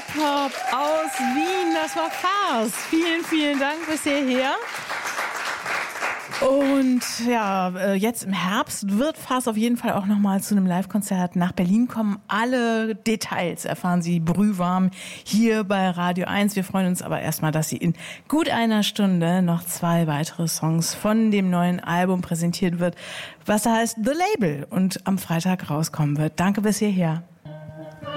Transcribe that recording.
Hip-Hop aus Wien, das war Farce. Vielen, vielen Dank bis hierher. Und ja, jetzt im Herbst wird Farce auf jeden Fall auch nochmal zu einem Live-Konzert nach Berlin kommen. Alle Details erfahren Sie brühwarm hier bei Radio 1. Wir freuen uns aber erstmal, dass Sie in gut einer Stunde noch 2 weitere Songs von dem neuen Album präsentiert wird, was heißt The Label und am Freitag rauskommen wird. Danke bis hierher.